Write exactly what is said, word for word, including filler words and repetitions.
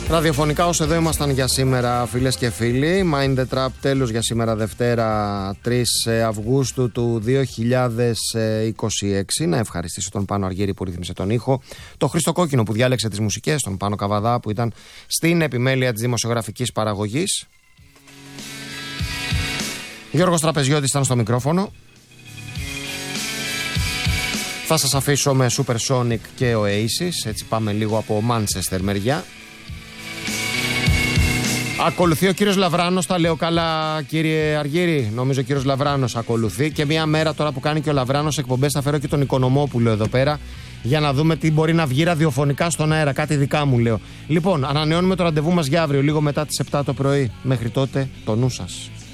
Ραδιοφωνικά ως εδώ ήμασταν για σήμερα, φίλες και φίλοι. Mind the Trap, τέλος για σήμερα, Δευτέρα τρεις Αυγούστου του δύο χιλιάδες είκοσι έξι. Να ευχαριστήσω τον Πάνο Αργύρη που ρύθμισε τον ήχο, τον Χρήστο Κόκκινο που διάλεξε τις μουσικές, τον Πάνο Καβαδά που ήταν στην επιμέλεια της δημοσιογραφικής παραγωγής. Γιώργος Τραπεζιώτης ήταν στο μικρόφωνο. Θα σας αφήσω με Supersonic και Oasis. Έτσι πάμε λίγο από Manchester μεριά. Ακολουθεί ο κύριος Λαβράνος, τα λέω καλά κύριε Αργύρη? Νομίζω ο κύριος Λαβράνος ακολουθεί. Και μια μέρα τώρα που κάνει και ο Λαβράνος εκπομπές θα φέρω και τον Οικονομόπουλο εδώ πέρα για να δούμε τι μπορεί να βγει ραδιοφωνικά στον αέρα. Κάτι δικά μου λέω. Λοιπόν, ανανεώνουμε το ραντεβού μας για αύριο λίγο μετά τις επτά το πρωί. Μέχρι τότε το νου σας.